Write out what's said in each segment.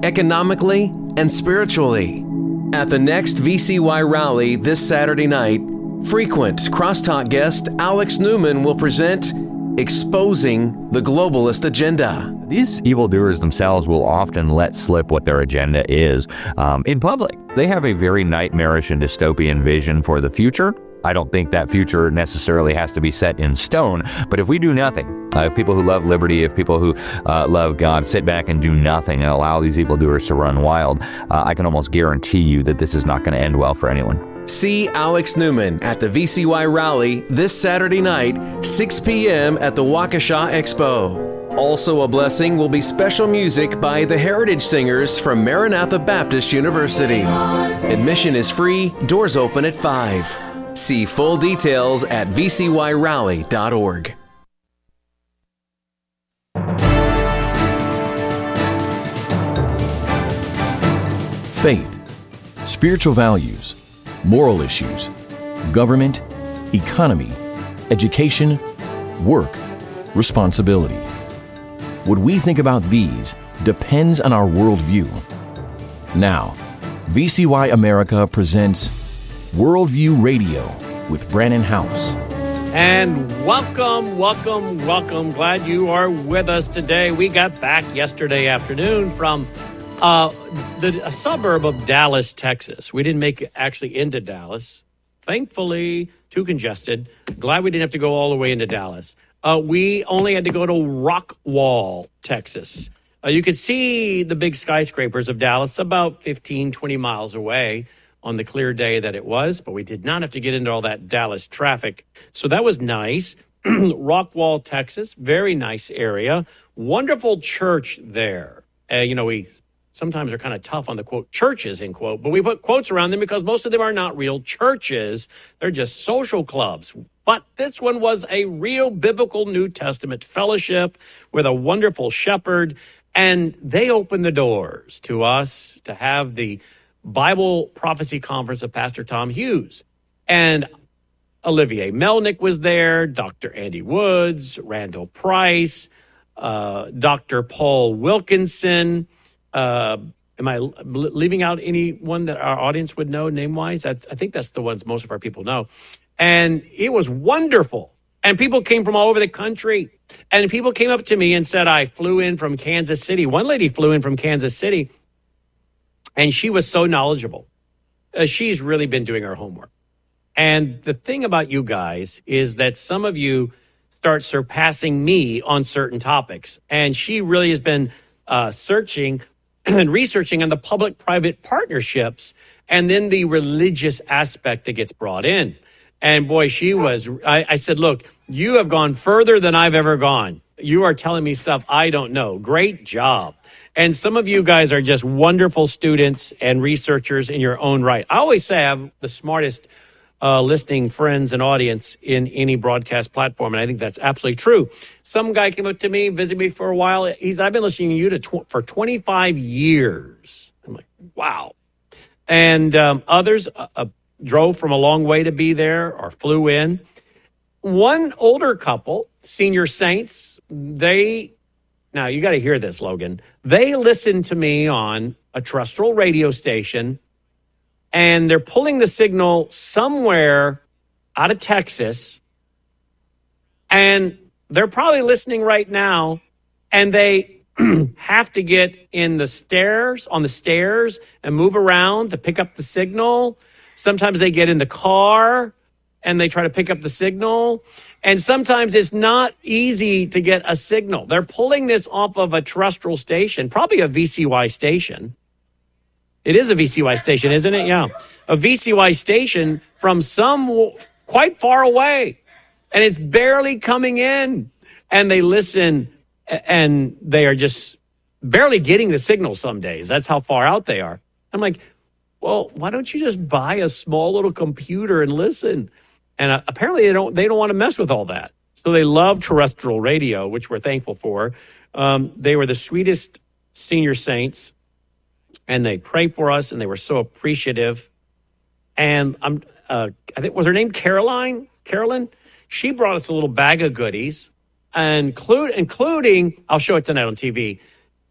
economically, and spiritually. At the next VCY rally this Saturday night, frequent Crosstalk guest Alex Newman will present Exposing the Globalist Agenda. These evildoers themselves will often let slip what their agenda is in public. They have a very nightmarish and dystopian vision for the future. I don't think that future necessarily has to be set in stone, but if we do nothing, if people who love liberty, if people who love God sit back and do nothing and allow these evildoers to run wild, I can almost guarantee you that this is not going to end well for anyone. See Alex Newman at the VCY rally this Saturday night, 6 p.m. at the Waukesha Expo. Also a blessing will be special music by the Heritage Singers from Maranatha Baptist University. Admission is free, doors open at 5. See full details at vcyrally.org. Faith, spiritual values, moral issues, government, economy, education, work, responsibility. What we think about these depends on our worldview. Now, VCY America presents Worldview Radio with Brannon House. And welcome. Glad you are with us today. We got back yesterday afternoon from a suburb of Dallas, Texas. We didn't make it actually into Dallas. Thankfully, too congested. Glad we didn't have to go all the way into Dallas. We only had to go to Rockwall, Texas. You could see the big skyscrapers of Dallas about 15, 20 miles away on the clear day that it was, but we did not have to get into all that Dallas traffic. So that was nice. Rockwall, Texas, very nice area. Wonderful church there. We sometimes are kind of tough on the quote churches, end quote, but we put quotes around them because most of them are not real churches. They're just social clubs. But this one was a real biblical New Testament fellowship with a wonderful shepherd, and they opened the doors to us to have the Bible Prophecy Conference of Pastor Tom Hughes. And Olivier Melnick was there, Dr. Andy Woods, Randall Price, Dr. Paul Wilkinson. Am I leaving out anyone that our audience would know name-wise? I think that's the ones most of our people know. And it was wonderful. And people came from all over the country. And people came up to me and said, I flew in from Kansas City. One lady flew in from Kansas City, and she was so knowledgeable. She's really been doing her homework. And the thing about you guys is that some of you start surpassing me on certain topics. And she really has been searching and researching on the public-private partnerships and then the religious aspect that gets brought in. And boy, I said, look, you have gone further than I've ever gone. You are telling me stuff I don't know. Great job. And some of you guys are just wonderful students and researchers in your own right. I always say I have the smartest listening friends and audience in any broadcast platform, and I think that's absolutely true. Some guy came up to me, visited me for a while. I've been listening to you for 25 years. I'm like, wow. And others drove from a long way to be there or flew in. One older couple, senior saints, now you got to hear this, Logan. They listened to me on a terrestrial radio station, and they're pulling the signal somewhere out of Texas, and they're probably listening right now, and they have to get on the stairs and move around to pick up the signal. Sometimes they get in the car and they try to pick up the signal. And sometimes it's not easy to get a signal. They're pulling this off of a terrestrial station, probably a VCY station. It is a VCY station, isn't it? Yeah. A VCY station from quite far away. And it's barely coming in. And they listen, and they are just barely getting the signal some days. That's how far out they are. I'm like, well, why don't you just buy a small little computer and listen? And apparently they don't want to mess with all that. So they love terrestrial radio, which we're thankful for. They were the sweetest senior saints, and they prayed for us, and they were so appreciative. And I think, was her name Carolyn? She brought us a little bag of goodies, including, I'll show it tonight on TV.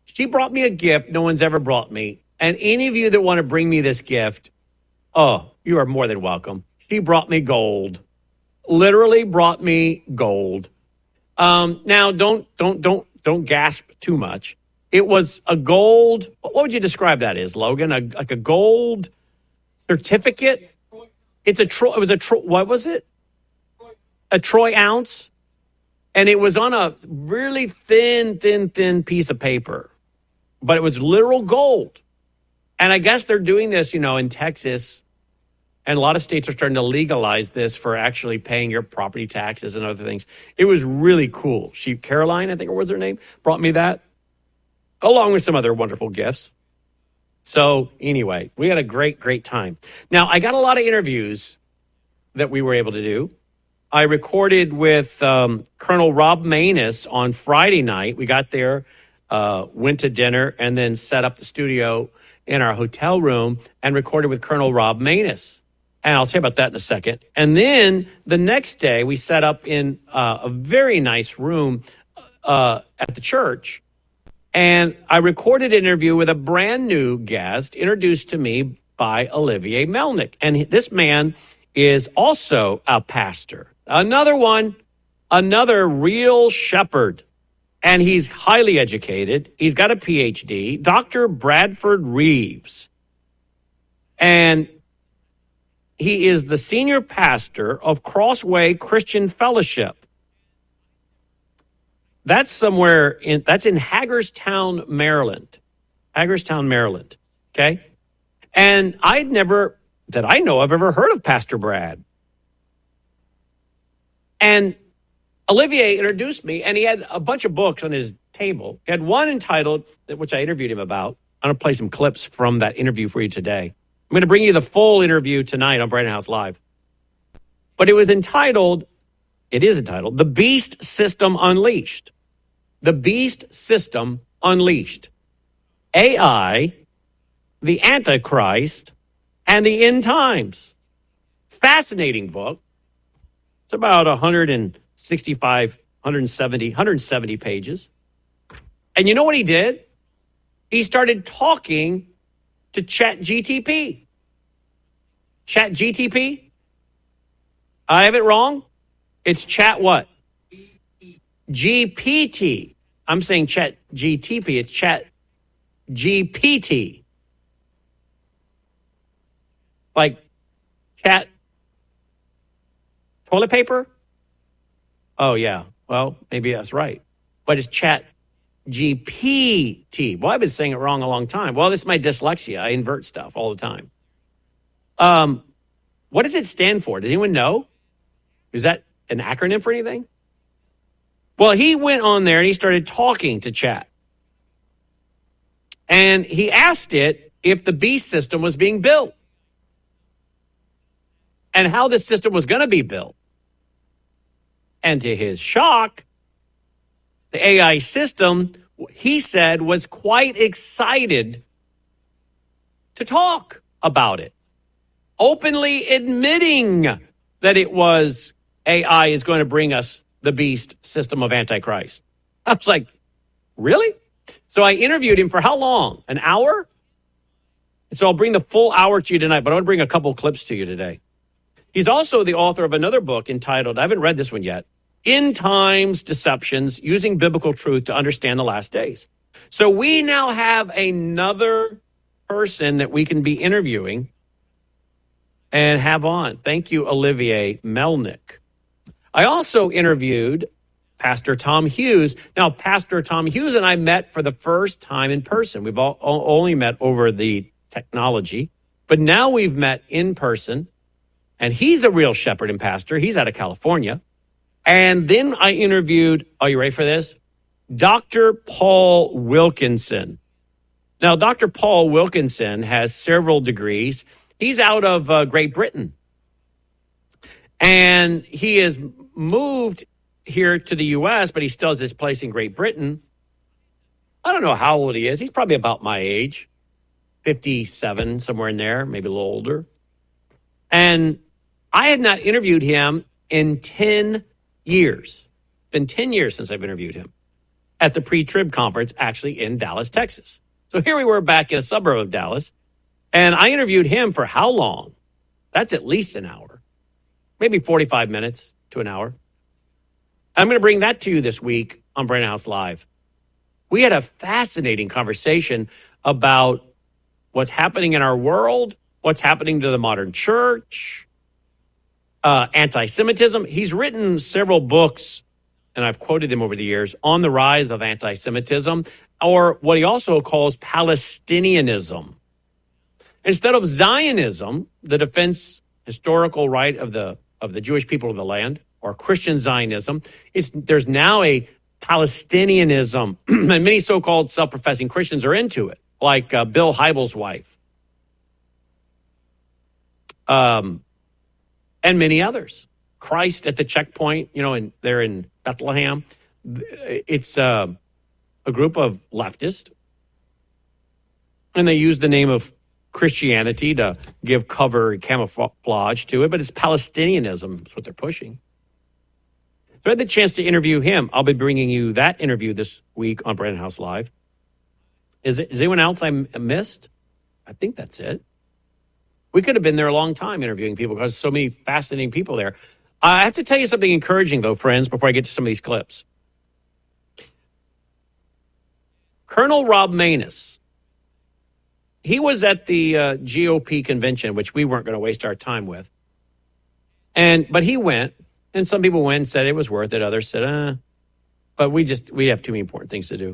She brought me a gift no one's ever brought me. And any of you that want to bring me this gift, oh, you are more than welcome. She brought me gold. Literally brought me gold. Now, don't gasp too much. It was a gold. What would you describe that as, Logan? Like a gold certificate? It was what was it? A troy ounce. And it was on a really thin piece of paper. But it was literal gold. And I guess they're doing this, in Texas. And a lot of states are starting to legalize this for actually paying your property taxes and other things. It was really cool. Caroline, I think it was her name, brought me that, along with some other wonderful gifts. So anyway, we had a great time. Now, I got a lot of interviews that we were able to do. I recorded with Colonel Rob Maness on Friday night. We got there, went to dinner, and then set up the studio in our hotel room and recorded with Colonel Rob Maness. And I'll tell you about that in a second. And then the next day, we set up in a very nice room at the church. And I recorded an interview with a brand new guest introduced to me by Olivier Melnick. And this man is also a pastor. Another real shepherd. And he's highly educated. He's got a PhD, Dr. Bradford Reeves. And he is the senior pastor of Crossway Christian Fellowship. That's in Hagerstown, Maryland. Okay? And I'd never, that I know of, ever heard of Pastor Brad. And Olivier introduced me, and he had a bunch of books on his table. He had one entitled, which I interviewed him about. I'm going to play some clips from that interview for you today. I'm going to bring you the full interview tonight on Brandon House Live. But it is entitled, The Beast System Unleashed. The Beast System Unleashed. AI, the Antichrist, and the End Times. Fascinating book. It's about 170 pages. And you know what he did? He started talking to ChatGTP. ChatGTP? I have it wrong? It's chat what? GPT. I'm saying ChatGTP. It's ChatGPT. Like chat toilet paper? Oh, yeah. Well, maybe that's right. But it's ChatGPT. Well, I've been saying it wrong a long time. Well, this is my dyslexia. I invert stuff all the time. What does it stand for? Does anyone know? Is that an acronym for anything? Well, he went on there and he started talking to Chat. And he asked it if the beast system was being built and how this system was going to be built. And to his shock, the AI system, he said, was quite excited to talk about it, openly admitting that it was AI is going to bring us the beast system of Antichrist. I was like, really? So I interviewed him for how long? An hour? And so I'll bring the full hour to you tonight, but I want to bring a couple clips to you today. He's also the author of another book entitled, I haven't read this one yet, End Times Deceptions, Using Biblical Truth to Understand the Last Days. So we now have another person that we can be interviewing and have on. Thank you, Olivier Melnick. I also interviewed Pastor Tom Hughes. Now, Pastor Tom Hughes and I met for the first time in person. We've only met over the technology, but now we've met in person. And he's a real shepherd and pastor. He's out of California. And then I interviewed, are you ready for this? Dr. Paul Wilkinson. Now, Dr. Paul Wilkinson has several degrees. He's out of Great Britain. And he has moved here to the U.S., but he still has his place in Great Britain. I don't know how old he is. He's probably about my age, 57, somewhere in there, maybe a little older. And I had not interviewed him in 10 years. It's been 10 years since I've interviewed him. at the pre-trib conference, actually in Dallas, Texas. So here we were back in a suburb of Dallas, and I interviewed him for how long? That's at least an hour, maybe 45 minutes to an hour. I'm going to bring that to you this week on Brannon House Live. We had a fascinating conversation about what's happening in our world, what's happening to the modern church, anti-Semitism. He's written several books, and I've quoted him over the years, on the rise of anti-Semitism, or what he also calls Palestinianism. Instead of Zionism, the defense historical right of the Jewish people of the land, or Christian Zionism, there's now a Palestinianism, and many so-called self-professing Christians are into it, like Bill Hybels' wife, and many others. Christ at the checkpoint, and they're in Bethlehem. It's a group of leftists, and they use the name of Christianity to give cover and camouflage to it, but it's Palestinianism. That's what they're pushing. So I had the chance to interview him. I'll be bringing you that interview this week on Brannon House Live. Is anyone else I missed? I think that's it. We could have been there a long time interviewing people because so many fascinating people there. I have to tell you something encouraging, though, friends, before I get to some of these clips. Colonel Rob Maness, he was at the GOP convention, which we weren't going to waste our time with. But he went, and some people went and said it was worth it. Others said, but we have too many important things to do.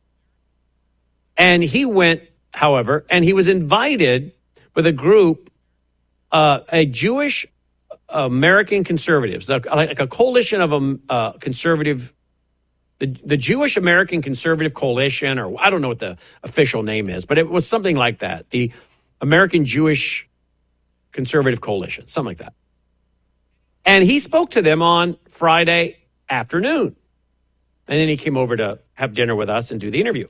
And he went, however, and he was invited with a group, a Jewish American conservatives, like a coalition of conservative, the Jewish American Conservative Coalition, or I don't know what the official name is, but it was something like that. The American Jewish Conservative Coalition, something like that. And he spoke to them on Friday afternoon. And then he came over to have dinner with us and do the interview.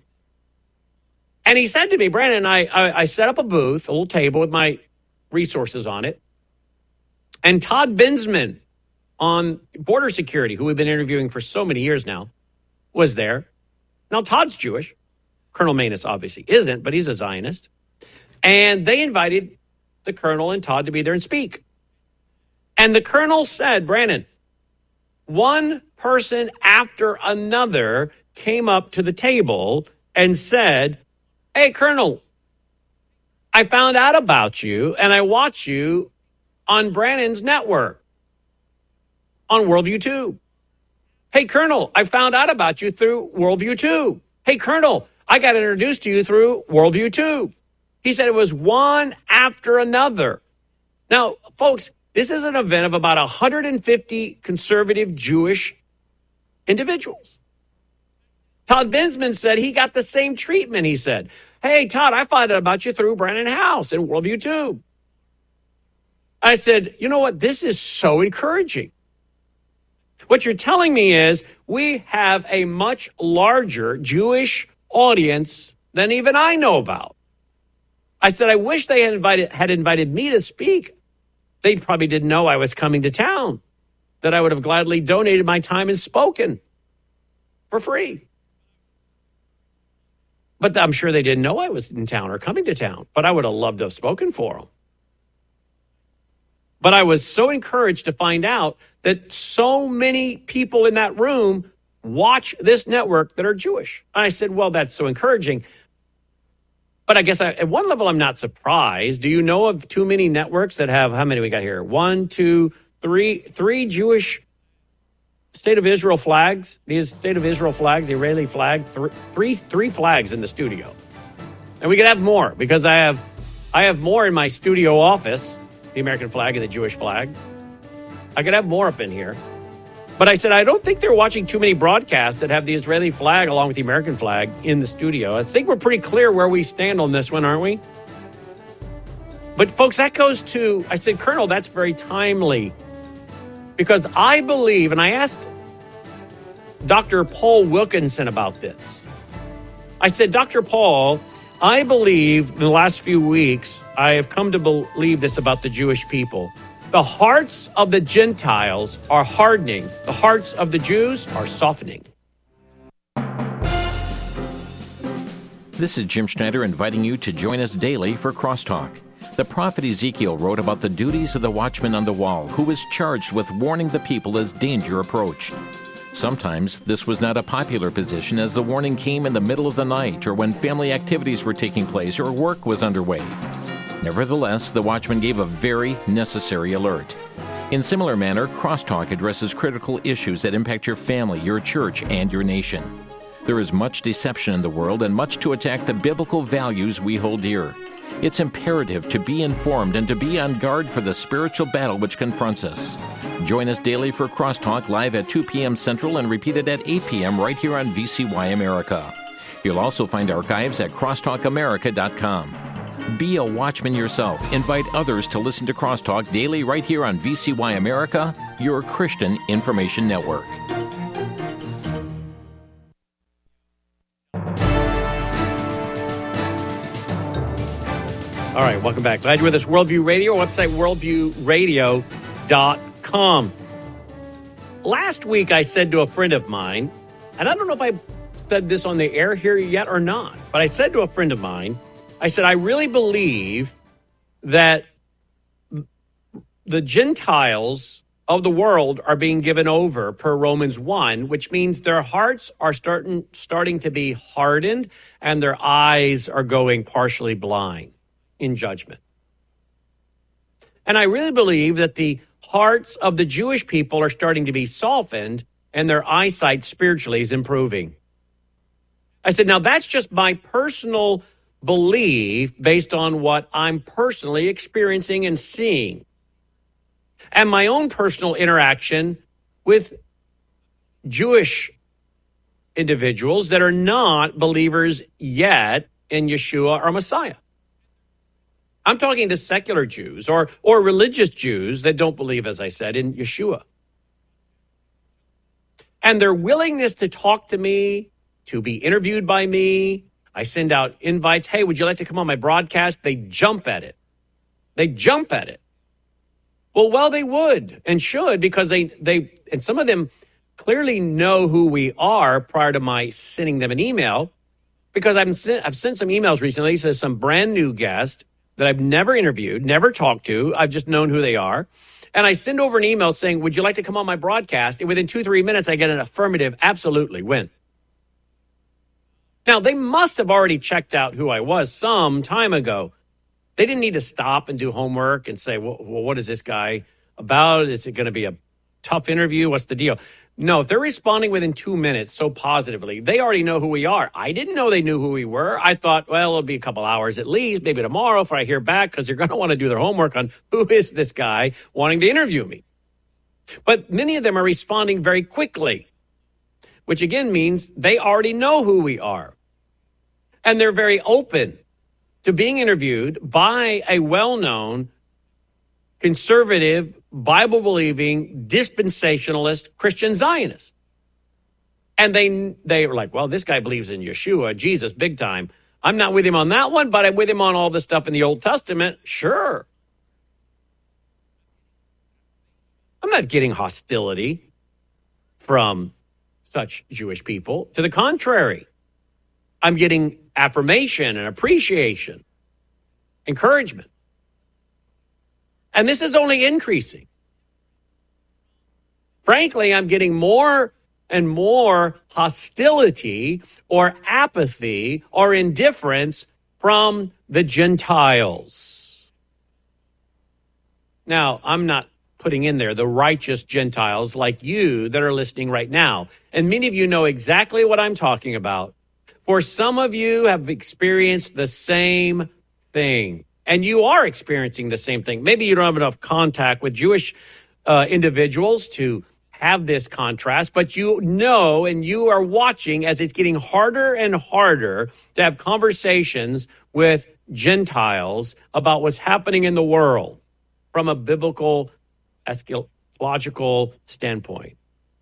And he said to me, Brandon, I set up a booth, a little table with my resources on it. And Todd Bensman on border security, who we've been interviewing for so many years now, was there. Now, Todd's Jewish. Colonel Maness obviously isn't, but he's a Zionist. And they invited the Colonel and Todd to be there and speak. And the Colonel said, Brandon, one person after another came up to the table and said, hey, Colonel, I found out about you and I watch you on Brannon's network on Worldview 2. Hey, Colonel, I found out about you through Worldview 2. Hey, Colonel, I got introduced to you through Worldview 2. He said it was one after another. Now, folks, this is an event of about 150 conservative Jewish individuals. Todd Bensman said he got the same treatment. He said, hey, Todd, I found out about you through Brannon House and Worldview 2. I said, you know what? This is so encouraging. What you're telling me is we have a much larger Jewish audience than even I know about. I said, I wish they had invited me to speak. They probably didn't know I was coming to town, that I would have gladly donated my time and spoken for free. But I'm sure they didn't know I was in town or coming to town, but I would have loved to have spoken for them. But I was so encouraged to find out that so many people in that room watch this network that are Jewish. And I said, well, that's so encouraging. But I guess at one level, I'm not surprised. Do you know of too many networks that have, how many we got here? 1, 2, 3, 3 Jewish State of Israel flags? These State of Israel flags, the Israeli flag, three flags in the studio. And we could have more because I have more in my studio office, the American flag and the Jewish flag. I could have more up in here. But I said, I don't think they're watching too many broadcasts that have the Israeli flag along with the American flag in the studio. I think we're pretty clear where we stand on this one, aren't we? But folks, that goes to, I said, Colonel, that's very timely. Because I believe, and I asked Dr. Paul Wilkinson about this. I said, Dr. Paul, I believe in the last few weeks, I have come to believe this about the Jewish people. The hearts of the Gentiles are hardening. The hearts of the Jews are softening. This is Jim Schneider inviting you to join us daily for Crosstalk. The prophet Ezekiel wrote about the duties of the watchman on the wall, who was charged with warning the people as danger approached. Sometimes this was not a popular position, as the warning came in the middle of the night or when family activities were taking place or work was underway. Nevertheless, the watchman gave a very necessary alert. In similar manner, Crosstalk addresses critical issues that impact your family, your church, and your nation. There is much deception in the world and much to attack the biblical values we hold dear. It's imperative to be informed and to be on guard for the spiritual battle which confronts us. Join us daily for Crosstalk live at 2 p.m. Central and repeated at 8 p.m. right here on VCY America. You'll also find archives at crosstalkamerica.com. Be a watchman yourself. Invite others to listen to Crosstalk daily right here on VCY America, your Christian information network. All right, welcome back. Glad you're with us. Worldview Radio, website worldviewradio.com. Last week I said to a friend of mine, and I don't know if I said this on the air here yet or not, but I said to a friend of mine, I said, I really believe that the Gentiles of the world are being given over per Romans 1, which means their hearts are starting to be hardened and their eyes are going partially blind in judgment. And I really believe that the hearts of the Jewish people are starting to be softened and their eyesight spiritually is improving. I said, now that's just my personal belief based on what I'm personally experiencing and seeing, and my own personal interaction with Jewish individuals that are not believers yet in Yeshua or Messiah. I'm talking to secular Jews or religious Jews that don't believe, as I said, in Yeshua. And their willingness to talk to me, to be interviewed by me, I send out invites. Hey, would you like to come on my broadcast? They jump at it. They jump at it. Well, they would and should, because they and some of them clearly know who we are prior to my sending them an email, because I've sent some emails recently to some brand new guest that I've never interviewed, never talked to. I've just known who they are. And I send over an email saying, would you like to come on my broadcast? And within 2-3 minutes, I get an affirmative, absolutely, when? Now, they must have already checked out who I was some time ago. They didn't need to stop and do homework and say, well, what is this guy about? Is it going to be a tough interview? What's the deal? No, if they're responding within 2 minutes so positively, they already know who we are. I didn't know they knew who we were. I thought, well, it'll be a couple hours at least, maybe tomorrow if I hear back, because they're going to want to do their homework on who is this guy wanting to interview me. But many of them are responding very quickly, which again means they already know who we are. And they're very open to being interviewed by a well-known conservative, Bible-believing, dispensationalist Christian Zionist. And they were like, well, this guy believes in Yeshua, Jesus, big time. I'm not with him on that one, but I'm with him on all the stuff in the Old Testament. Sure. I'm not getting hostility from such Jewish people. To the contrary, I'm getting affirmation and appreciation, encouragement. And this is only increasing. Frankly, I'm getting more and more hostility or apathy or indifference from the Gentiles. Now, I'm not putting in there the righteous Gentiles like you that are listening right now. And many of you know exactly what I'm talking about. For some of you have experienced the same thing. And you are experiencing the same thing. Maybe you don't have enough contact with Jewish individuals to have this contrast, but you know and you are watching as it's getting harder and harder to have conversations with Gentiles about what's happening in the world from a biblical, eschatological standpoint.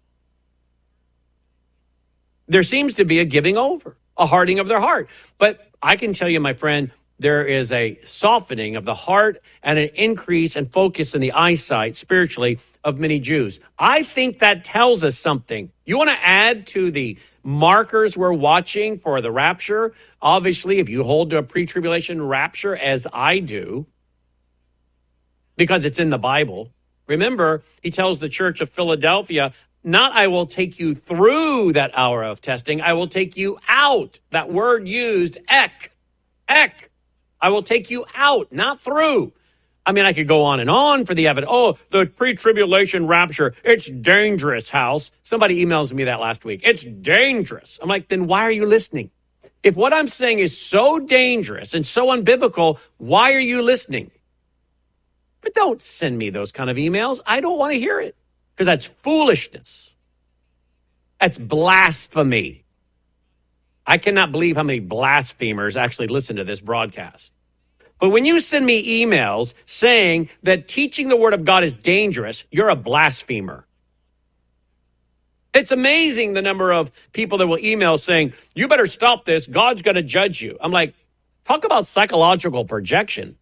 There seems to be a giving over, a hardening of their heart. But I can tell you, my friend, there is a softening of the heart and an increase and focus in the eyesight spiritually of many Jews. I think that tells us something. You want to add to the markers we're watching for the rapture. Obviously, if you hold to a pre-tribulation rapture, as I do, because it's in the Bible. Remember, he tells the church of Philadelphia, not I will take you through that hour of testing, I will take you out. That word used, ek. I will take you out, not through. I mean, I could go on for the evidence. Oh, the pre-tribulation rapture, it's dangerous, House. Somebody emails me that last week. It's dangerous. I'm like, then why are you listening? If what I'm saying is so dangerous and so unbiblical, why are you listening? But don't send me those kind of emails. I don't want to hear it because that's foolishness. That's blasphemy. I cannot believe how many blasphemers actually listen to this broadcast. But when you send me emails saying that teaching the word of God is dangerous, you're a blasphemer. It's amazing the number of people that will email saying, you better stop this. God's going to judge you. I'm like, talk about psychological projection.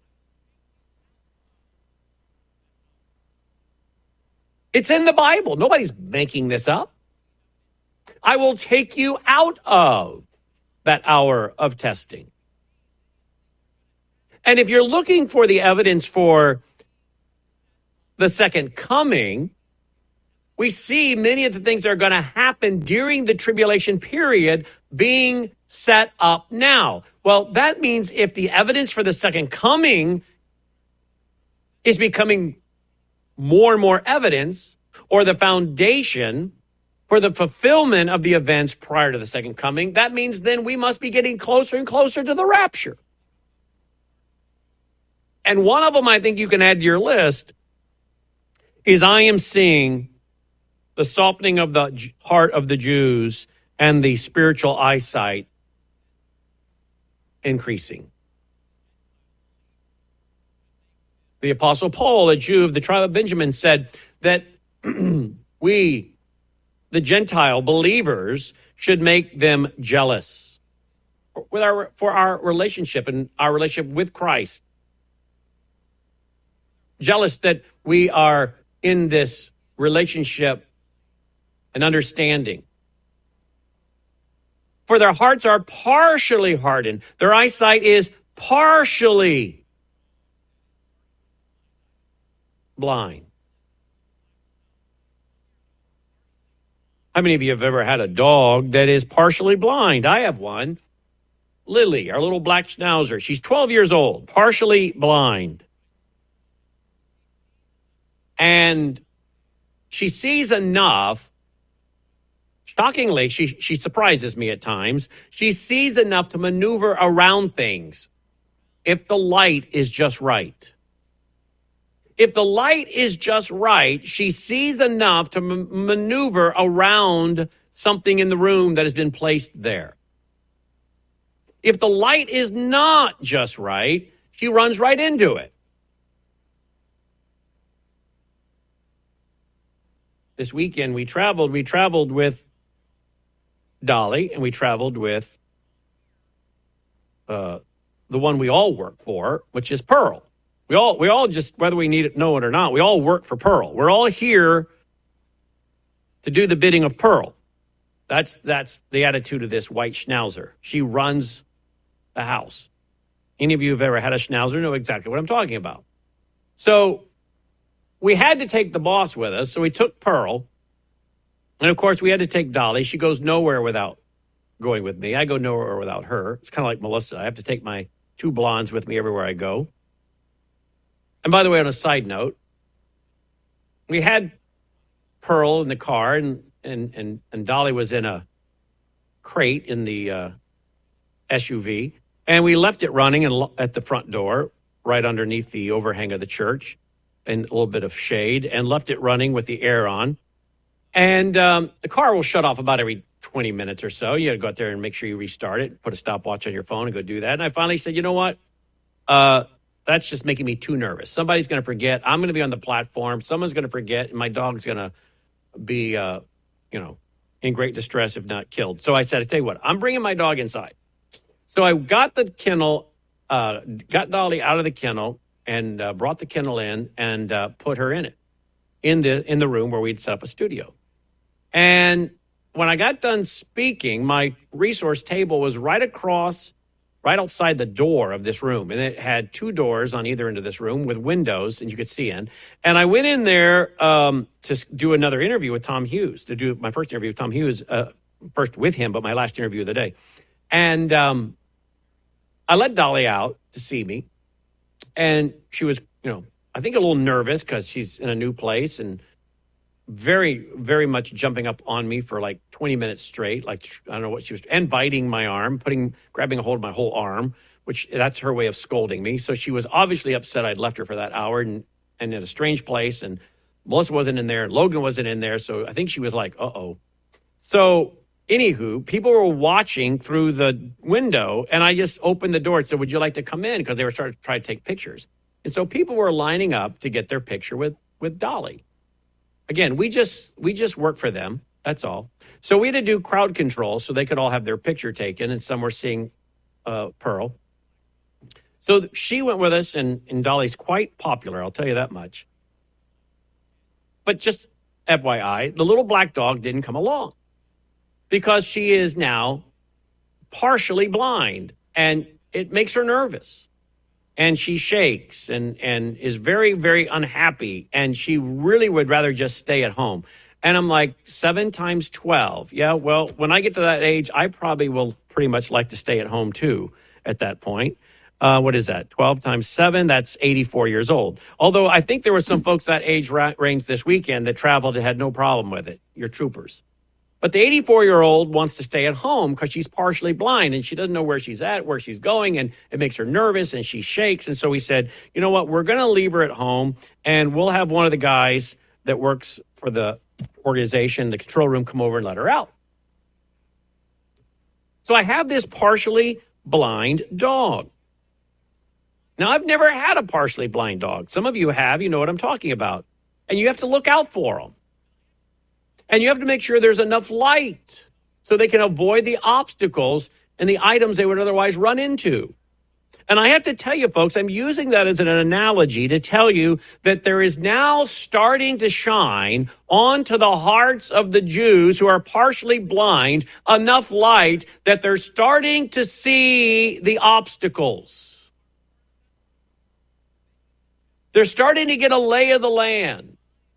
It's in the Bible. Nobody's making this up. I will take you out of that hour of testing. And if you're looking for the evidence for the second coming, we see many of the things that are going to happen during the tribulation period being set up now. Well, that means if the evidence for the second coming is becoming more and more evidence, or the foundation for the fulfillment of the events prior to the second coming, that means then we must be getting closer and closer to the rapture. And one of them I think you can add to your list is I am seeing the softening of the heart of the Jews and the spiritual eyesight increasing. The Apostle Paul, a Jew of the tribe of Benjamin, said that we, the Gentile believers, should make them jealous for our relationship and our relationship with Christ. Jealous that we are in this relationship and understanding. For their hearts are partially hardened. Their eyesight is partially blind. How many of you have ever had a dog that is partially blind? I have one. Lily, our little black schnauzer. She's 12 years old, partially blind. And she sees enough. Shockingly, she surprises me at times. She sees enough to maneuver around things if the light is just right. If the light is just right, she sees enough to maneuver around something in the room that has been placed there. If the light is not just right, she runs right into it. This weekend we traveled with Dolly, and we traveled with the one we all work for, which is Pearl. We all just, whether we know it or not, we all work for Pearl. We're all here to do the bidding of Pearl. That's the attitude of this white schnauzer. She runs the house. Any of you who've ever had a schnauzer know exactly what I'm talking about. So we had to take the boss with us, so we took Pearl. And, of course, we had to take Dolly. She goes nowhere without going with me. I go nowhere without her. It's kind of like Melissa. I have to take my two blondes with me everywhere I go. And by the way, on a side note, we had Pearl in the car, and Dolly was in a crate in the SUV, and we left it running at the front door, right underneath the overhang of the church, and a little bit of shade, and left it running with the air on. And the car will shut off about every 20 minutes or so. You got to go out there and make sure you restart it, put a stopwatch on your phone and go do that. And I finally said, you know what? That's just making me too nervous. Somebody's going to forget. I'm going to be on the platform. Someone's going to forget, and my dog's going to be, in great distress if not killed. So I said, I tell you what, I'm bringing my dog inside. So I got the kennel, got Dolly out of the kennel, and brought the kennel in and put her in it, in the room where we'd set up a studio. And when I got done speaking, my resource table was right outside the door of this room. And it had two doors on either end of this room with windows, and you could see in. And I went in there to do another interview with Tom Hughes, to do my first interview with Tom Hughes, first with him, but my last interview of the day. And I let Dolly out to see me. And she was, I think a little nervous because she's in a new place and very, very much jumping up on me for like 20 minutes straight. Like, I don't know what she was, and biting my arm, grabbing a hold of my whole arm, which that's her way of scolding me. So she was obviously upset I'd left her for that hour and in a strange place. And Melissa wasn't in there. Logan wasn't in there. So I think she was like, uh-oh. So anywho, people were watching through the window, and I just opened the door and said, would you like to come in? Because they were starting to try to take pictures. And so people were lining up to get their picture with Dolly. Again, we just work for them. That's all. So we had to do crowd control so they could all have their picture taken, and some were seeing Pearl. So she went with us, and Dolly's quite popular, I'll tell you that much. But just FYI, the little black dog didn't come along because she is now partially blind, and it makes her nervous. And she shakes and is very, very unhappy. And she really would rather just stay at home. And I'm like, 7 times 12. Yeah, well, when I get to that age, I probably will pretty much like to stay at home, too, at that point. What is that? 12 times 7, that's 84 years old. Although I think there were some folks that age range this weekend that traveled and had no problem with it. You're troopers. But the 84-year-old wants to stay at home because she's partially blind and she doesn't know where she's at, where she's going, and it makes her nervous and she shakes. And so we said, you know what, we're going to leave her at home and we'll have one of the guys that works for the organization, the control room, come over and let her out. So I have this partially blind dog. Now, I've never had a partially blind dog. Some of you have, you know what I'm talking about. And you have to look out for them. And you have to make sure there's enough light so they can avoid the obstacles and the items they would otherwise run into. And I have to tell you, folks, I'm using that as an analogy to tell you that there is now starting to shine onto the hearts of the Jews who are partially blind enough light that they're starting to see the obstacles. They're starting to get a lay of the land.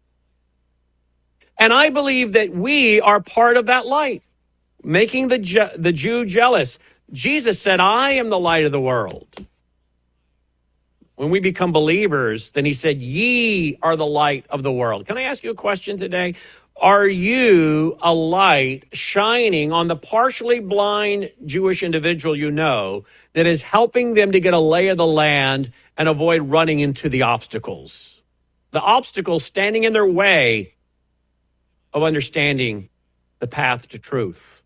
And I believe that we are part of that light, making the Jew jealous. Jesus said, I am the light of the world. When we become believers, then he said, ye are the light of the world. Can I ask you a question today? Are you a light shining on the partially blind Jewish individual you know that is helping them to get a lay of the land and avoid running into the obstacles? The obstacles standing in their way of understanding the path to truth.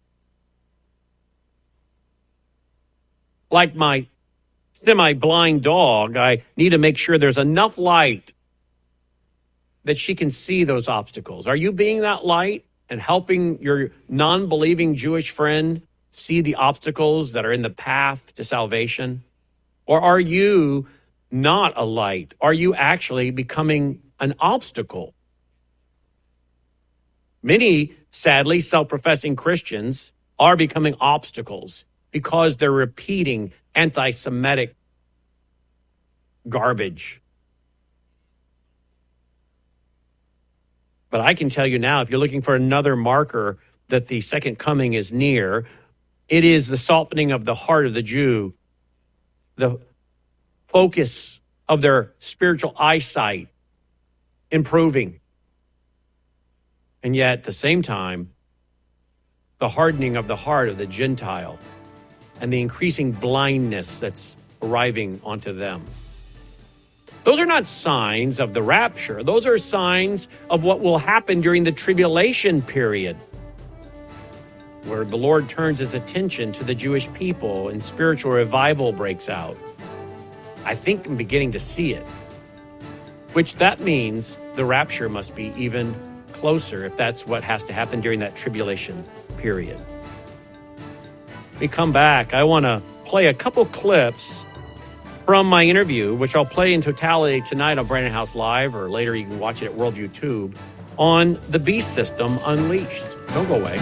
Like my semi-blind dog, I need to make sure there's enough light that she can see those obstacles. Are you being that light and helping your non-believing Jewish friend see the obstacles that are in the path to salvation? Or are you not a light? Are you actually becoming an obstacle? Many, sadly, self-professing Christians are becoming obstacles because they're repeating anti-Semitic garbage. But I can tell you now, if you're looking for another marker that the second coming is near, it is the softening of the heart of the Jew, the focus of their spiritual eyesight improving. And yet, at the same time, the hardening of the heart of the Gentile and the increasing blindness that's arriving onto them. Those are not signs of the rapture. Those are signs of what will happen during the tribulation period, where the Lord turns his attention to the Jewish people and spiritual revival breaks out. I think I'm beginning to see it, which that means the rapture must be even closer if that's what has to happen during that tribulation period. When we come back, I want to play a couple clips from my interview, which I'll play in totality tonight on Brandon House Live, or later you can watch it at Worldview Tube, on the Beast System Unleashed. Don't go away.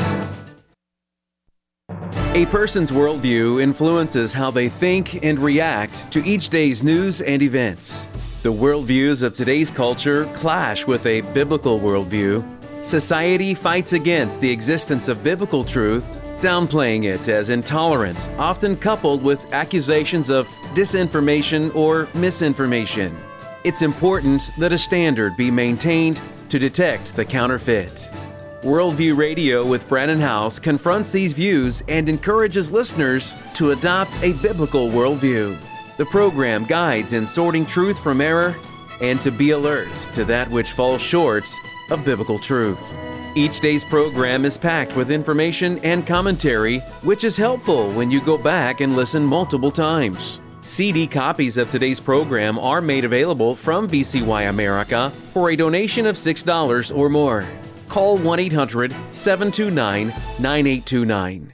A person's worldview influences how they think and react to each day's news and events. The worldviews of today's culture clash with a biblical worldview. Society fights against the existence of biblical truth, downplaying it as intolerant, often coupled with accusations of disinformation or misinformation. It's important that a standard be maintained to detect the counterfeit. Worldview Radio with Brannon Howse confronts these views and encourages listeners to adopt a biblical worldview. The program guides in sorting truth from error and to be alert to that which falls short of biblical truth. Each day's program is packed with information and commentary, which is helpful when you go back and listen multiple times. CD copies of today's program are made available from VCY America for a donation of $6 or more. Call 1-800-729-9829.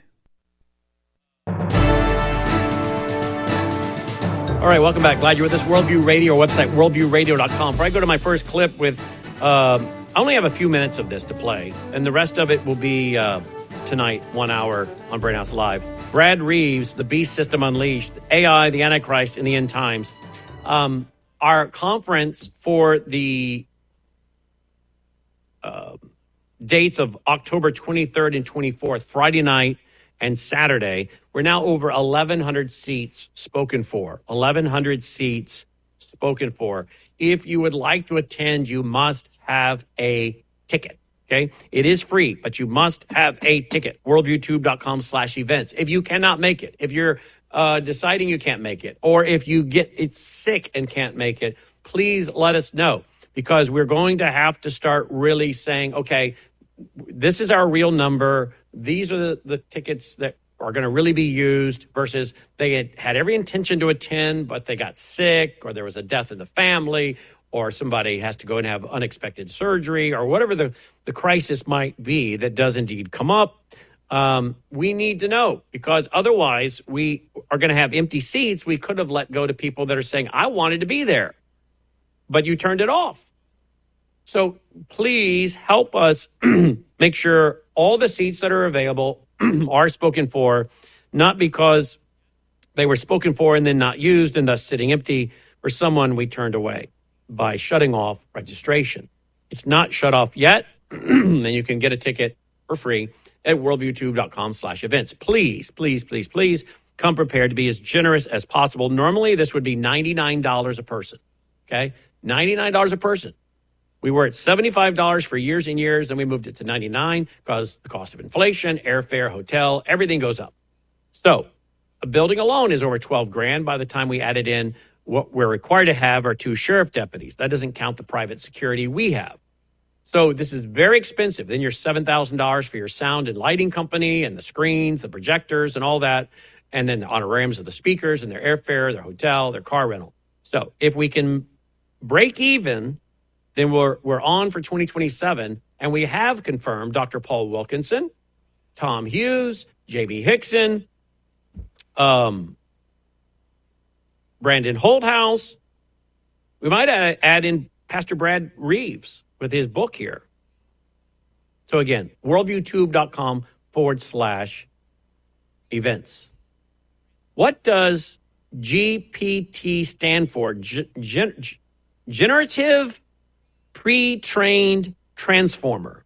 All right, welcome back. Glad you're with us. Worldview Radio, website worldviewradio.com. Before I go to my first clip with, I only have a few minutes of this to play, and the rest of it will be tonight, 1 hour on Brain House Live. Brad Reeves, The Beast System Unleashed, AI, the Antichrist, in the End Times. Our conference for the dates of October 23rd and 24th, Friday night and Saturday. We're now over 1,100 seats spoken for. 1,100 seats spoken for. If you would like to attend, you must have a ticket. Okay? It is free, but you must have a ticket. worldviewtube.com/events. If you cannot make it, if you're deciding you can't make it, or if you get sick and can't make it, please let us know, because we're going to have to start really saying, okay, this is our real number. These are the tickets that are going to really be used, versus they had every intention to attend, but they got sick, or there was a death in the family, or somebody has to go and have unexpected surgery, or whatever the crisis might be that does indeed come up. We need to know, because otherwise we are going to have empty seats. We could have let go to people that are saying, I wanted to be there, but you turned it off. So please help us make sure all the seats that are available are spoken for, not because they were spoken for and then not used and thus sitting empty for someone we turned away, by shutting off registration. It's not shut off yet, and you can get a ticket for free at worldviewtube.com/events. Please, please, please, please come prepared to be as generous as possible. Normally, this would be $99 a person, okay? $99 a person. We were at $75 for years and years, and we moved it to $99 because the cost of inflation, airfare, hotel, everything goes up. So a building alone is over $12,000 by the time we added in what we're required to have are 2 sheriff deputies. That doesn't count the private security we have. So this is very expensive. Then your $7,000 for your sound and lighting company and the screens, the projectors and all that, and then the honorariums of the speakers and their airfare, their hotel, their car rental. So if we can break even, then we're on for 2027, and we have confirmed Dr. Paul Wilkinson, Tom Hughes, J.B. Hickson, Brandon Holthouse. We might add in Pastor Brad Reeves with his book here. So again, worldviewtube.com/events. What does GPT stand for? Generative Pre-Trained Transformer.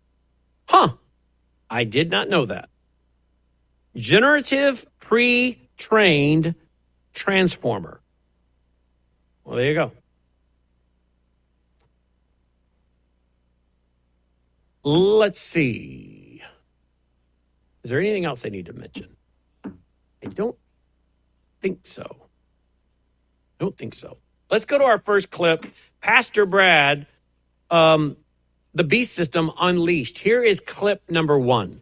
I did not know that. Generative Pre-Trained Transformer. Well, there you go. Let's see. Is there anything else I need to mention? I don't think so. Let's go to our first clip. Pastor Brad, The Beast System Unleashed. Here is clip number 1.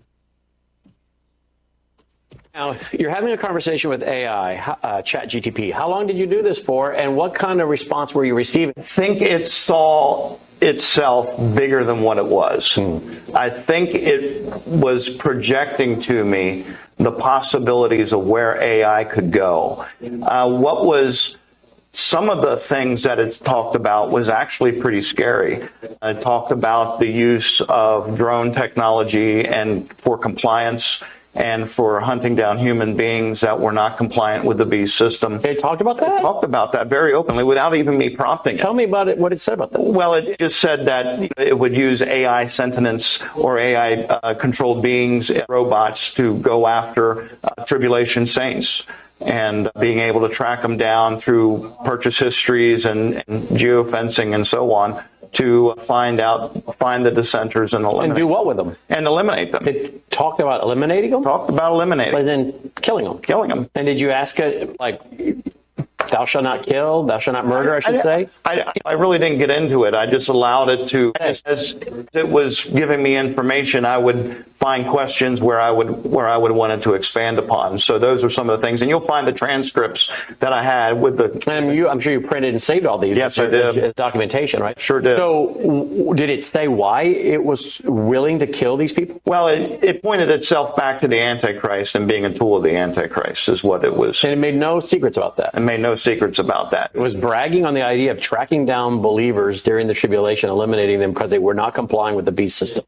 Now, you're having a conversation with AI, ChatGPT. How long did you do this for, and what kind of response were you receiving? I think it saw itself bigger than what it was. I think it was projecting to me the possibilities of where AI could go. What was some of the things that it's talked about was actually pretty scary. It talked about the use of drone technology and for compliance and for hunting down human beings that were not compliant with the beast system. They talked about that? It talked about that very openly without even me prompting it. Tell me about it, what it said about that. Well, it just said that it would use AI sentience or AI-controlled beings, robots, to go after tribulation saints, and being able to track them down through purchase histories and geofencing and so on to find the dissenters and eliminate them. And do what with them? And eliminate them. It talked about eliminating them? Talked about eliminating. As in killing them? Killing them. And did you ask it, like, thou shalt not kill, thou shalt not murder, I should say? I really didn't get into it. I just allowed it to, as it was giving me information, I would find questions where I would want it to expand upon. So those are some of the things. And you'll find the transcripts that I had with the... And I'm sure you printed and saved all these. Yes, I did. As documentation, right? Sure did. So did it say why it was willing to kill these people? Well, it pointed itself back to the Antichrist and being a tool of the Antichrist is what it was. And it made no secrets about that. It made no secrets about that. It was bragging on the idea of tracking down believers during the tribulation, eliminating them because they were not complying with the beast system.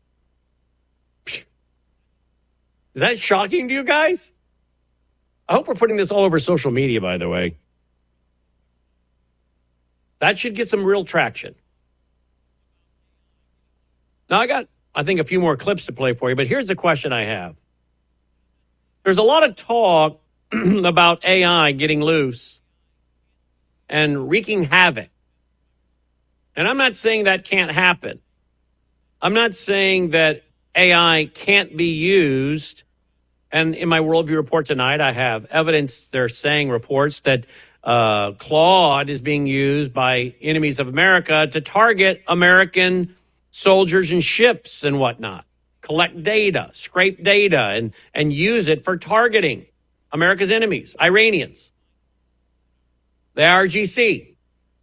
Is that shocking to you guys? I hope we're putting this all over social media, by the way. That should get some real traction. Now, I think, a few more clips to play for you, but here's the question I have. There's a lot of talk about AI getting loose and wreaking havoc. And I'm not saying that can't happen. I'm not saying that AI can't be used. And in my Worldview Report tonight, I have evidence, they're saying reports that Claude is being used by enemies of America to target American soldiers and ships and whatnot, collect data, scrape data, and use it for targeting America's enemies, Iranians, the IRGC.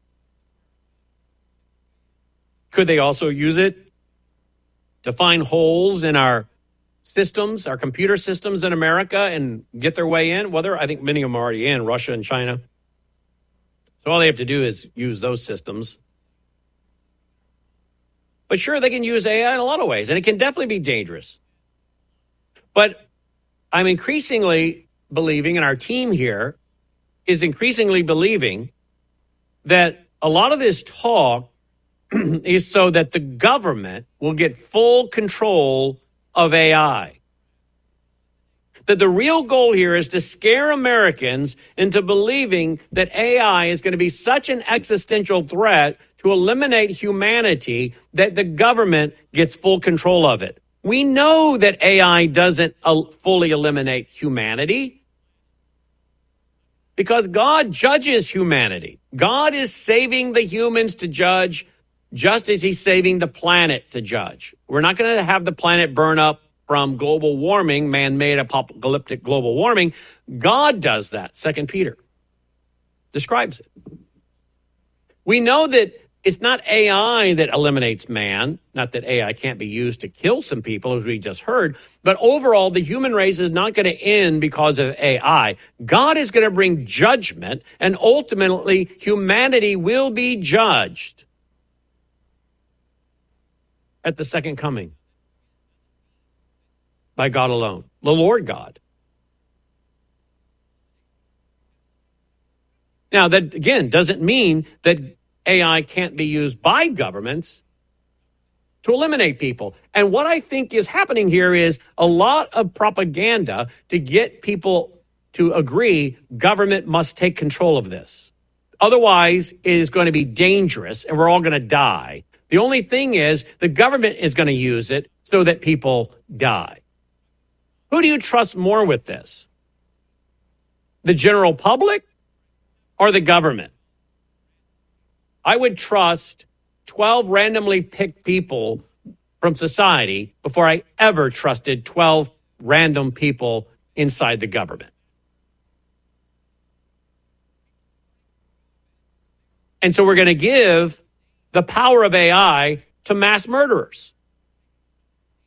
Could they also use it to find holes in our systems, our computer systems in America, and get their way in? Well, I think many of them are already in, Russia and China. So all they have to do is use those systems. But sure, they can use AI in a lot of ways, and it can definitely be dangerous. But I'm increasingly believing, and our team here is increasingly believing, that a lot of this talk is so that the government will get full control of AI. That the real goal here is to scare Americans into believing that AI is going to be such an existential threat to eliminate humanity that the government gets full control of it. We know that AI doesn't fully eliminate humanity because God judges humanity. God is saving the humans to judge just as he's saving the planet to judge. We're not going to have the planet burn up from global warming, man-made apocalyptic global warming. God does that. 2 Peter describes it. We know that it's not AI that eliminates man, not that AI can't be used to kill some people, as we just heard, but overall, the human race is not going to end because of AI. God is going to bring judgment, and ultimately, humanity will be judged at the second coming by God alone, the Lord God. Now, that, again, doesn't mean that AI can't be used by governments to eliminate people. And what I think is happening here is a lot of propaganda to get people to agree government must take control of this. Otherwise, it is going to be dangerous and we're all going to die. The only thing is the government is going to use it so that people die. Who do you trust more with this? The general public or the government? I would trust 12 randomly picked people from society before I ever trusted 12 random people inside the government. And so we're going to give the power of AI to mass murderers.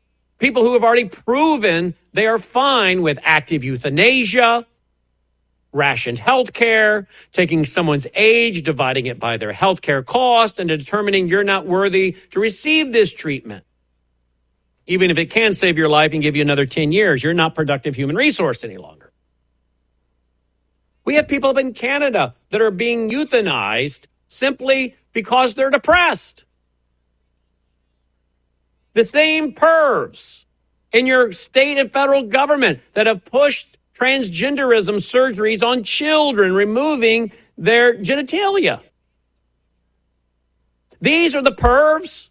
People who have already proven they are fine with active euthanasia, rationed health care, taking someone's age, dividing it by their health care cost, and determining you're not worthy to receive this treatment. Even if it can save your life and give you another 10 years, you're not productive human resource any longer. We have people up in Canada that are being euthanized simply because they're depressed. The same pervs in your state and federal government that have pushed transgenderism surgeries on children, removing their genitalia. These are the pervs.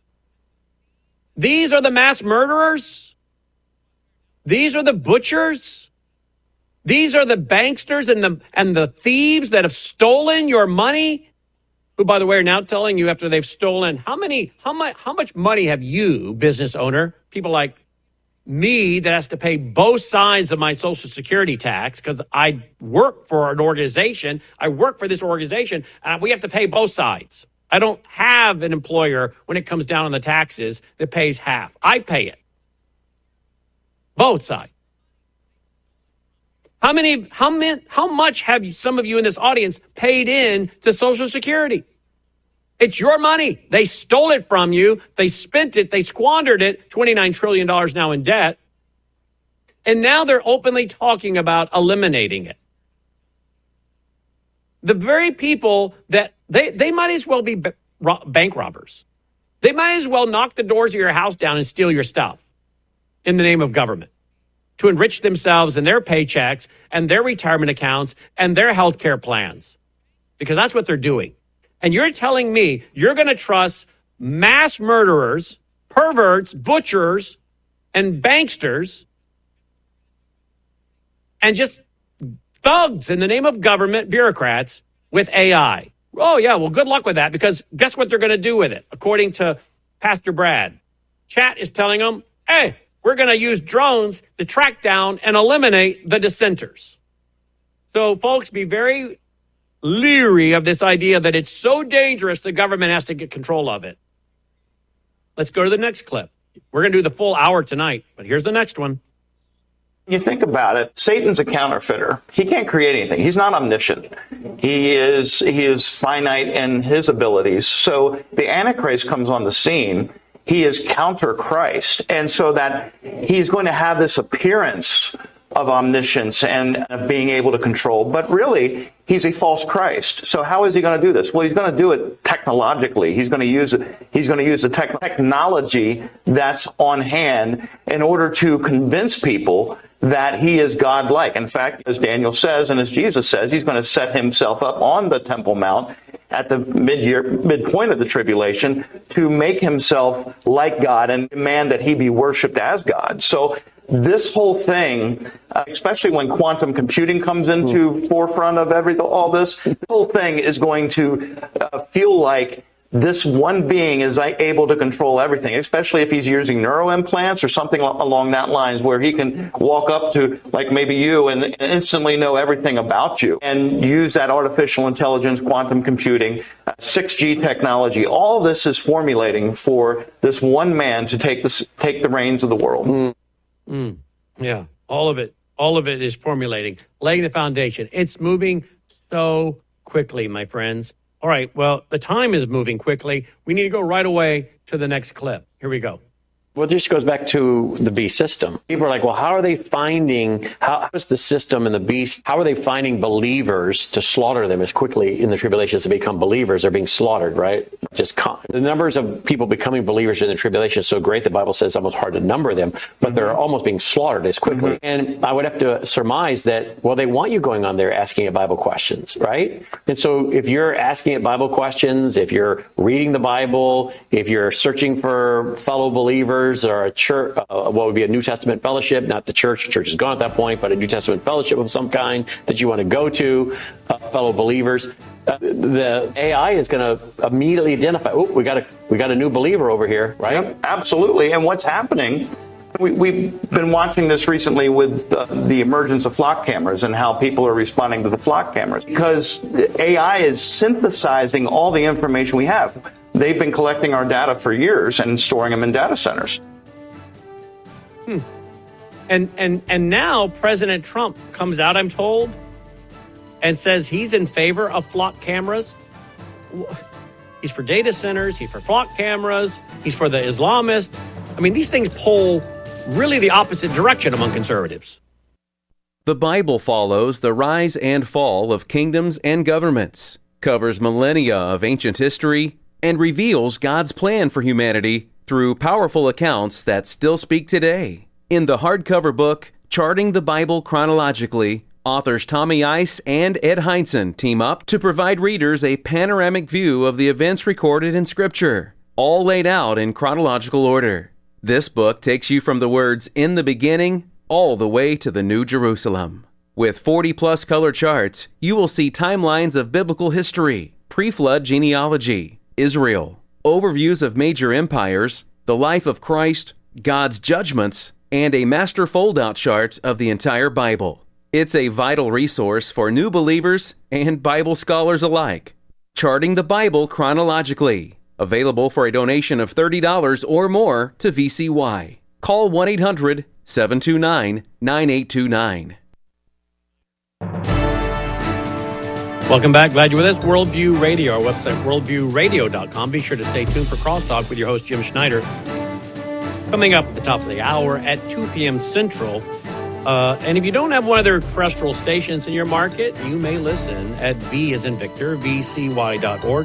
These are the mass murderers. These are the butchers. These are the banksters and the thieves that have stolen your money, who, by the way, are now telling you after they've stolen how much money have you, business owner, people like me that has to pay both sides of my Social Security tax because I work for an organization. I work for this organization, and we have to pay both sides. I don't have an employer when it comes down on the taxes that pays half. I pay it. Both sides. How much have some of you in this audience paid in to Social Security? It's your money. They stole it from you. They spent it. They squandered it. $29 trillion now in debt. And now they're openly talking about eliminating it. The very people that they might as well be bank robbers. They might as well knock the doors of your house down and steal your stuff in the name of government to enrich themselves and their paychecks and their retirement accounts and their health care plans, because that's what they're doing. And you're telling me you're going to trust mass murderers, perverts, butchers, and banksters, and just thugs in the name of government, bureaucrats, with AI. Oh, yeah, well, good luck with that, because guess what they're going to do with it? According to Pastor Brad, Chat is telling them, hey, we're going to use drones to track down and eliminate the dissenters. So, folks, be very leery of this idea that it's so dangerous the government has to get control of it. Let's go to the next clip. We're going to do the full hour tonight, but here's the next one. You think about it, Satan's a counterfeiter. He can't create anything. He's not omniscient. He is finite in his abilities. So the Antichrist comes on the scene. He is counter Christ. And so that he's going to have this appearance of omniscience and of being able to control, but really he's a false Christ. So how is he going to do this? Well, he's going to do it technologically. He's going to use the technology that's on hand in order to convince people that he is God-like. In fact, as Daniel says and as Jesus says, he's going to set himself up on the Temple Mount at the midpoint of the tribulation to make himself like God and demand that he be worshipped as God. So this whole thing, especially when quantum computing comes into forefront of all this whole thing is going to feel like this one being is able to control everything, especially if he's using neuroimplants or something along that lines, where he can walk up to, like maybe you, and instantly know everything about you, and use that artificial intelligence, quantum computing, 6G technology. All this is formulating for this one man to take the reins of the world. Yeah, all of it is formulating, laying the foundation. It's moving so quickly, my friends. All right, well, the time is moving quickly. We need to go right away to the next clip. Here we go. Well, it just goes back to the beast system. People are like, well, how is the system and the beast, how are they finding believers to slaughter them as quickly in the tribulations to become believers? They're being slaughtered, right? The numbers of people becoming believers in the tribulation is so great, the Bible says it's almost hard to number them, but they're almost being slaughtered as quickly. And I would have to surmise that, well, they want you going on there asking it Bible questions, right? And so if you're asking it Bible questions, if you're reading the Bible, if you're searching for fellow believers, or a church, what would be a New Testament fellowship, not the church. The church is gone at that point, but a New Testament fellowship of some kind that you want to go to, fellow believers. The AI is going to immediately identify, oh, we got a new believer over here, right? Yep, absolutely. And what's happening, we've been watching this recently with the emergence of flock cameras and how people are responding to the flock cameras, because AI is synthesizing all the information we have. They've been collecting our data for years and storing them in data centers. And now President Trump comes out, I'm told, and says he's in favor of flock cameras. He's for data centers. He's for flock cameras. He's for the Islamists. I mean, these things pull really the opposite direction among conservatives. The Bible follows the rise and fall of kingdoms and governments, covers millennia of ancient history, and reveals God's plan for humanity through powerful accounts that still speak today. In the hardcover book, Charting the Bible Chronologically, authors Tommy Ice and Ed Heinzen team up to provide readers a panoramic view of the events recorded in Scripture, all laid out in chronological order. This book takes you from the words "in the beginning" all the way to the New Jerusalem. With 40-plus color charts, you will see timelines of biblical history, pre-flood genealogy, Israel, overviews of major empires, the life of Christ, God's judgments, and a master fold-out chart of the entire Bible. It's a vital resource for new believers and Bible scholars alike. Charting the Bible Chronologically. Available for a donation of $30 or more to VCY. Call 1-800-729-9829. Welcome back. Glad you're with us. Worldview Radio, our website, worldviewradio.com. Be sure to stay tuned for Crosstalk with your host, Jim Schneider. Coming up at the top of the hour at 2 p.m. Central. And if you don't have one of their terrestrial stations in your market, you may listen at V as in Victor, vcy.org,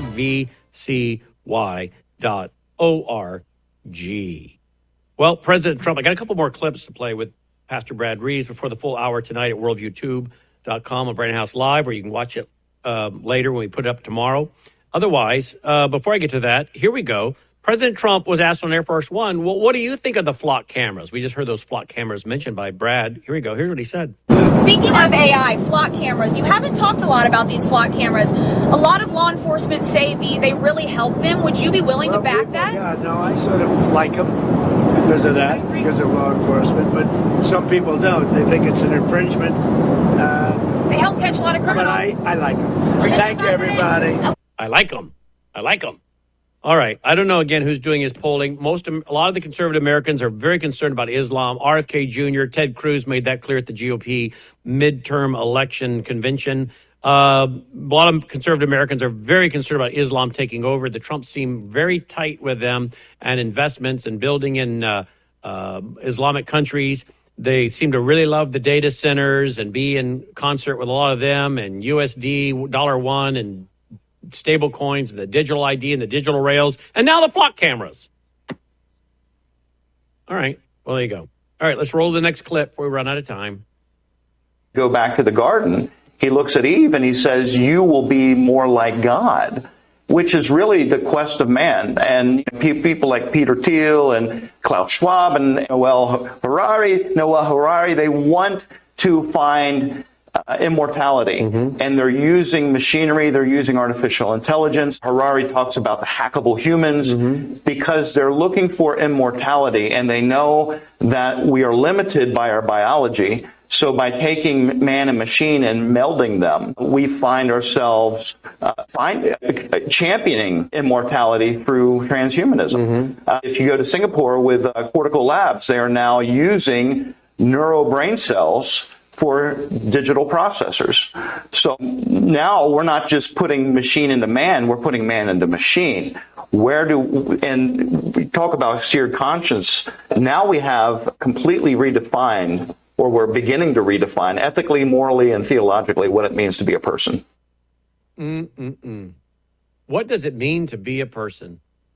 vcy.org. Well, President Trump, I got a couple more clips to play with Pastor Brad Reeves before the full hour tonight at worldviewtube.com on Brandon House Live, where you can watch it later when we put it up tomorrow. Otherwise, before I get to that, here we go. President Trump was asked on Air Force One, well, what do you think of the flock cameras? We just heard those flock cameras mentioned by Brad. Here we go. Here's what he said. Speaking of AI, flock cameras, you haven't talked a lot about these flock cameras. A lot of law enforcement say they really help them. Would you be willing to back that? Yeah, no, I sort of like them because of that, because of law enforcement. But some people don't. They think it's an infringement. They help catch a lot of criminals. But I like them. Thank you, everybody. I like them. I like them. All right. I don't know, again, who's doing his polling. A lot of the conservative Americans are very concerned about Islam. RFK Jr., Ted Cruz made that clear at the GOP midterm election convention. A lot of conservative Americans are very concerned about Islam taking over. The Trumps seem very tight with them and investments and building in Islamic countries. They seem to really love the data centers and be in concert with a lot of them, and USD, $1, and stable coins, and the digital ID and the digital rails, and now the flock cameras. All right. Well, there you go. All right, let's roll the next clip before we run out of time. Go back to the garden. He looks at Eve and he says, you will be more like God, which is really the quest of man. And people like Peter Thiel and Klaus Schwab and Noah Harari, they want to find immortality. And they're using machinery, they're using artificial intelligence. Harari talks about the hackable humans because they're looking for immortality, and they know that we are limited by our biology. So by taking man and machine and melding them, we find ourselves championing immortality through transhumanism. If you go to Singapore with Cortical Labs, they are now using neural brain cells for digital processors. So now we're not just putting machine into man, we're putting man into machine. And we talk about seared conscience. Now we have completely redefined, or we're beginning to redefine ethically, morally, and theologically what it means to be a person. What does it mean to be a person?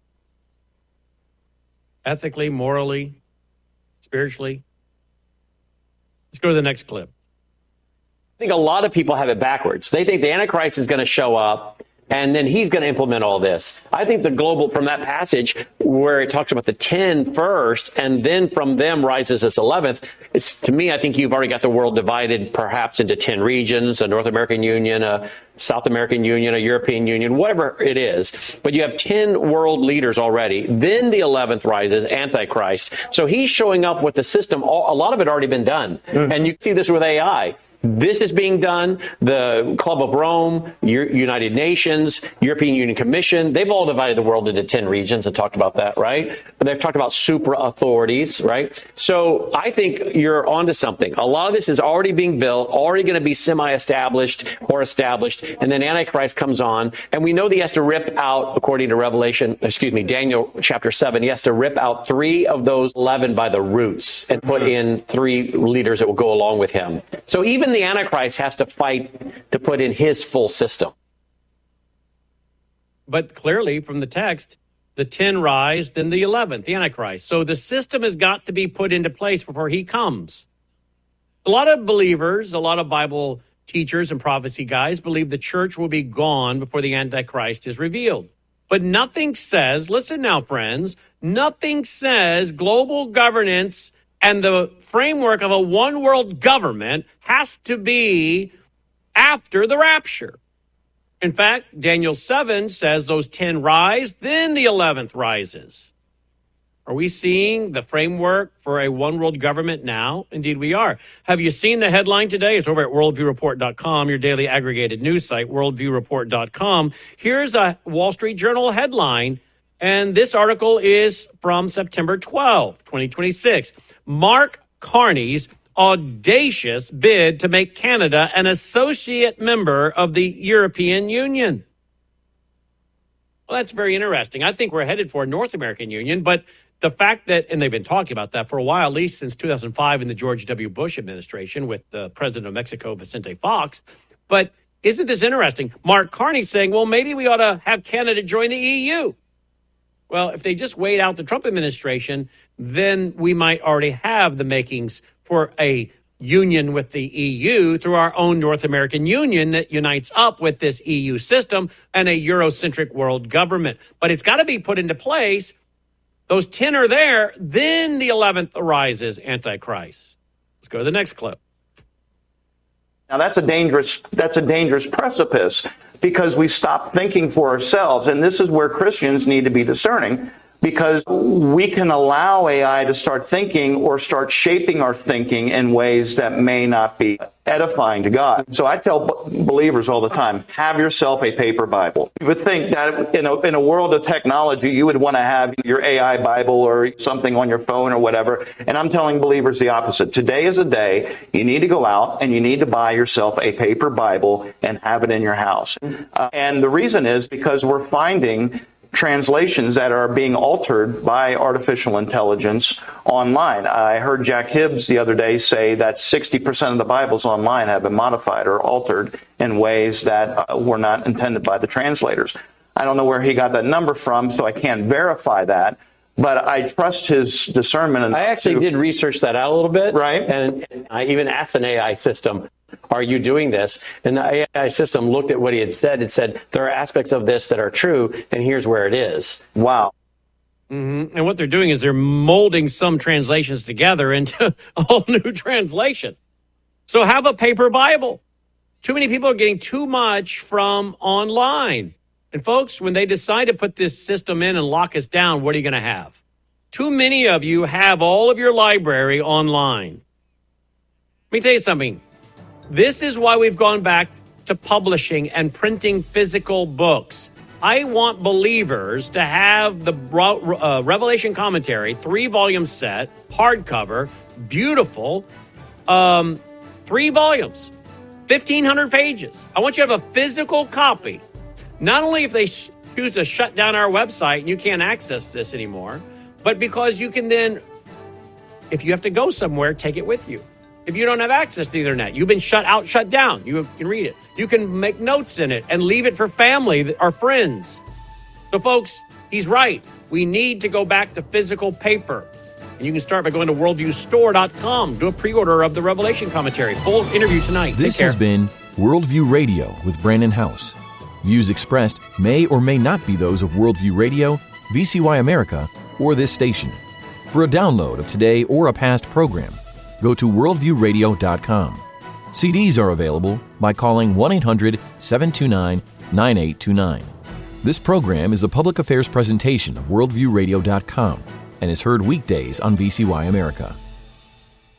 Ethically, morally, spiritually? Let's go to the next clip. I think a lot of people have it backwards. They think the Antichrist is going to show up and then he's going to implement all this. I think the global, from that passage where it talks about the 10 first and then from them rises this 11th, it's, to me, I think you've already got the world divided perhaps into 10 regions, a North American Union, a South American Union, a European Union, whatever it is. But you have 10 world leaders already. Then the 11th rises, Antichrist. So he's showing up with the system. A lot of it already been done. And you see this with AI. This is being done. The Club of Rome, United Nations, European Union Commission, they've all divided the world into 10 regions and talked about that, right? But they've talked about super authorities, right? So I think you're onto something. A lot of this is already being built, already going to be semi-established or established, and then Antichrist comes on, and we know that he has to rip out, according to Daniel chapter 7, he has to rip out 3 of those 11 by the roots and put in 3 leaders that will go along with him. So even the Antichrist has to fight to put in his full system. But clearly from the text, the 10 rise, then the 11th, the Antichrist. So the system has got to be put into place before he comes. A lot of believers, a lot of Bible teachers and prophecy guys believe the church will be gone before the Antichrist is revealed. But nothing says, listen now, friends, nothing says global governance and the framework of a one world government has to be after the rapture. In fact, Daniel 7 says those 10 rise, then the 11th rises. Are we seeing the framework for a one world government now? Indeed, we are. Have you seen the headline today? It's over at worldviewreport.com, your daily aggregated news site, worldviewreport.com. Here's a Wall Street Journal headline, and this article is from September 12, 2026. Mark Carney's audacious bid to make Canada an associate member of the European Union. Well, that's very interesting. I think we're headed for a North American Union, but the fact that, and they've been talking about that for a while, at least since 2005 in the George W. Bush administration with the president of Mexico, Vicente Fox. But isn't this interesting? Mark Carney saying, well, maybe we ought to have Canada join the EU. Well, if they just wait out the Trump administration, then we might already have the makings for a union with the EU through our own North American Union that unites up with this EU system and a Eurocentric world government. But it's got to be put into place. Those 10 are there, then the 11th arises, Antichrist. Let's go to the next clip. Now that's a dangerous precipice because we stop thinking for ourselves, and this is where Christians need to be discerning, because we can allow AI to start thinking or start shaping our thinking in ways that may not be edifying to God. So I tell believers all the time, have yourself a paper Bible. You would think that in a world of technology, you would want to have your AI Bible or something on your phone or whatever. And I'm telling believers the opposite. Today is a day you need to go out and you need to buy yourself a paper Bible and have it in your house. And the reason is because we're finding translations that are being altered by artificial intelligence online. I heard Jack Hibbs the other day say that 60% of the Bibles online have been modified or altered in ways that were not intended by the translators. I don't know where he got that number from, so I can't verify that. But I trust his discernment. I actually did research that out a little bit. Right. And I even asked an AI system, are you doing this? And the AI system looked at what he had said and said, there are aspects of this that are true, and here's where it is. Wow. Mm-hmm. And what they're doing is they're molding some translations together into a whole new translation. So have a paper Bible. Too many people are getting too much from online. And folks, when they decide to put this system in and lock us down, what are you going to have? Too many of you have all of your library online. Let me tell you something. This is why we've gone back to publishing and printing physical books. I want believers to have the Revelation commentary, 3-volume set, hardcover, beautiful, 3 volumes, 1,500 pages. I want you to have a physical copy. Not only if they choose to shut down our website and you can't access this anymore, but because you can then, if you have to go somewhere, take it with you. If you don't have access to the internet, you've been shut down, you can read it. You can make notes in it and leave it for family or friends. So folks, he's right. We need to go back to physical paper. And you can start by going to worldviewstore.com. Do a pre-order of the Revelation commentary. Full interview tonight. This has been Worldview Radio with Brandon House. Views expressed may or may not be those of Worldview Radio, VCY America, or this station. For a download of today or a past program, go to worldviewradio.com. CDs are available by calling 1-800-729-9829. This program is a public affairs presentation of worldviewradio.com and is heard weekdays on VCY America.